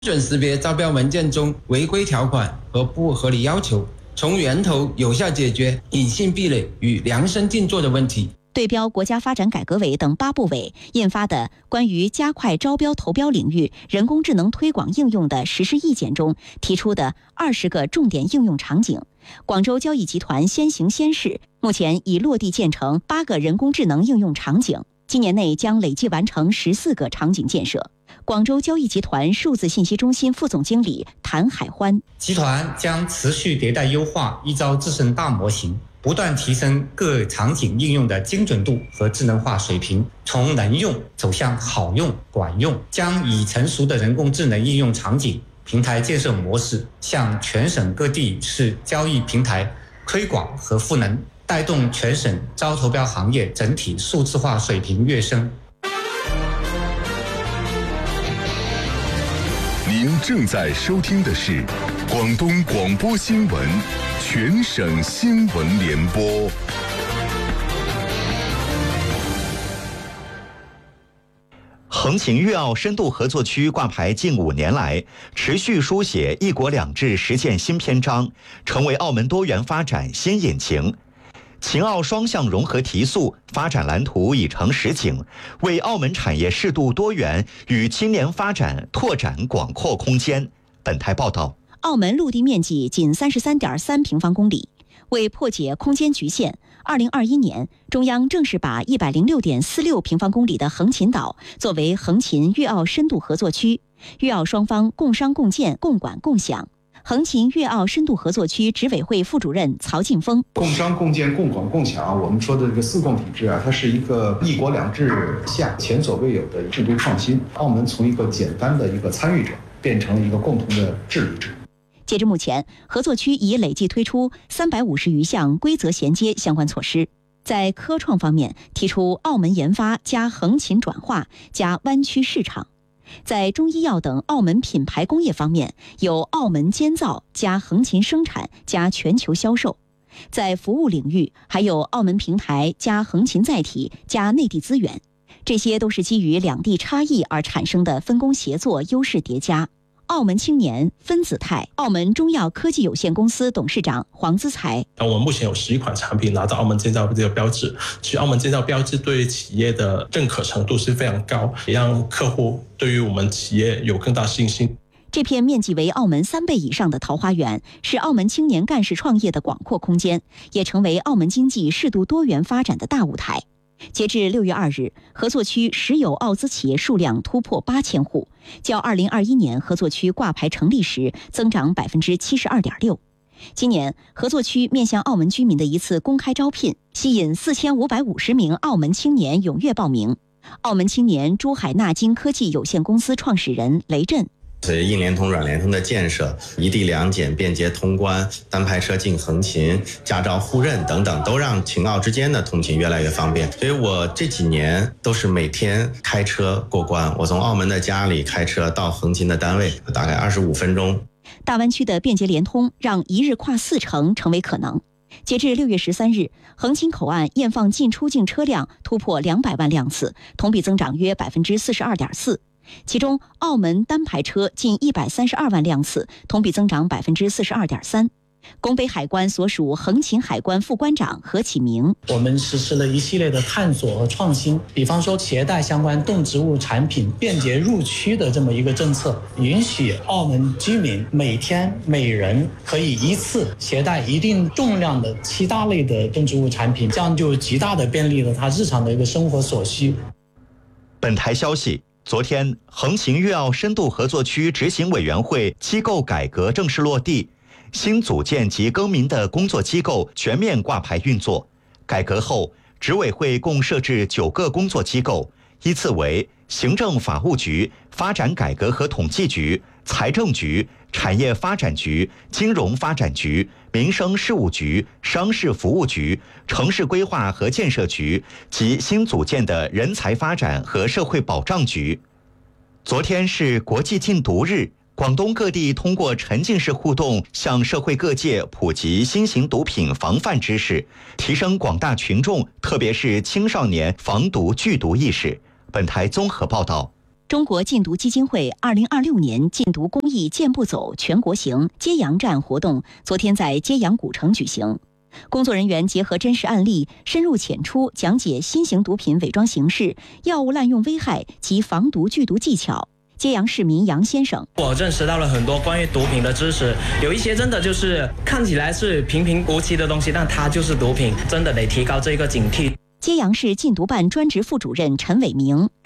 准识别招标文件中违规条款和不合理要求，从源头有效解决隐性壁垒与量身定做的问题。 对标国家发展改革委等8部委印发的关于加快招标投标领域人工智能推广应用的实施意见中提出的20个重点应用场景，广州交易集团先行先试，目前已落地建成8个人工智能应用场景，今年内将累计完成14个场景建设。广州交易集团数字信息中心副总经理谭海欢： 集团将持续迭代优化，依照自身大模型，不断提升各场景应用的精准度和智能化水平，从能用走向好用、管用，将已成熟的人工智能应用场景平台建设模式向全省各地市交易平台推广和赋能，带动全省招投标行业整体数字化水平跃升。 您正在收听的是广东广播新闻全省新闻联播。 横琴粤澳深度合作区挂牌近5年来，持续书写“一国两制”实践新篇章，成为澳门多元发展新引擎。秦澳双向融合提速发展蓝图已成实景，为澳门产业适度多元与青年发展拓展广阔空间。本台报道， 澳门陆地面积仅33.3平方公里，为破解空间局限，2021年中央正式把106.46平方公里的横琴岛作为横琴粤澳深度合作区，粤澳双方共商共建、共管共享。横琴粤澳深度合作区执委会副主任曹劲峰： 共商共建共管共享，我们说的这个4共体制啊，它是一个一国两制下前所未有的制度创新。澳门从一个简单的一个参与者变成了一个共同的治理者。 截至目前，合作区已累计推出350余项规则衔接相关措施。在科创方面，提出澳门研发加横琴转化加湾区市场。在中医药等澳门品牌工业方面，有澳门监造加横琴生产加全球销售；在服务领域，还有澳门平台加横琴载体加内地资源。这些都是基于两地差异而产生的分工协作优势叠加。澳门青年分子泰澳门中药科技有限公司董事长黄资才： 我们目前有11款产品拿到澳门监造这个标志，其实澳门监造标志对企业的认可程度是非常高，也让客户对于我们企业有更大信心。 这片面积为澳门3倍以上的桃花源，是澳门青年干事创业的广阔空间，也成为澳门经济适度多元发展的大舞台。截至6月2日，合作区实有澳资企业数量突破8000户，较2021年合作区挂牌成立时增长72.6%。今年合作区面向澳门居民的一次公开招聘，吸引4550名澳门青年踊跃报名。澳门青年珠海纳金科技有限公司创始人雷震： 是硬联通、软联通的建设，一地两检、便捷通关、单排车进横琴、驾照互认等等，都让秦澳之间的通勤越来越方便。所以我这几年都是每天开车过关，我从澳门的家里开车到横琴的单位，大概25分钟。 大湾区的便捷联通让一日跨4城成为可能。截至6月13日，横琴口岸验放进出境车辆突破200万辆次，同比增长约42.4%。其中，澳门单排车近132万辆次，同比增长42.3%。拱北海关所属横琴海关副关长何启明： 我们实施了一系列的探索和创新，比方说携带相关动植物产品便捷入区的这么一个政策，允许澳门居民每天每人可以一次携带一定重量的7大类的动植物产品，这样就极大的便利了他日常的一个生活所需。 本台消息，昨天，横琴粤澳深度合作区执行委员会机构改革正式落地，新组建及更名的工作机构全面挂牌运作。改革后，执委会共设置9个工作机构，依次为行政法务局、发展改革和统计局、财政局、产业发展局、金融发展局、民生事务局、商事服务局、城市规划和建设局及新组建的人才发展和社会保障局。昨天是国际禁毒日，广东各地通过沉浸式互动，向社会各界普及新型毒品防范知识，提升广大群众，特别是青少年防毒拒毒意识。本台综合报道。 中国禁毒基金会2026年禁毒公益健步走全国行揭阳站活动昨天在揭阳古城举行。工作人员结合真实案例，深入浅出讲解新型毒品伪装形式、药物滥用危害及防毒拒毒技巧。揭阳市民杨先生， 我认识到了很多关于毒品的知识，有一些真的就是看起来是平平无奇的东西，但它就是毒品，真的得提高这个警惕。 揭阳市禁毒办专职副主任陈伟明，